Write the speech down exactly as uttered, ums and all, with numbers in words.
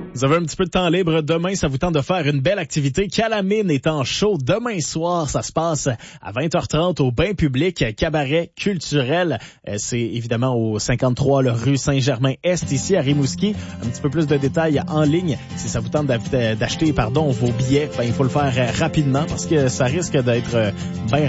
Vous avez un petit peu de temps libre demain, ça vous tente de faire une belle activité. Calamine est en show demain soir, ça se passe à vingt heures trente au bain public, cabaret culturel. Euh, c'est évidemment au cinquante-trois le rue Saint-Germain-Est ici à Rimouski. Un petit peu plus de détails en ligne. Si ça vous tente d'acheter pardon vos billets, ben il faut le faire rapidement parce que ça risque d'être bien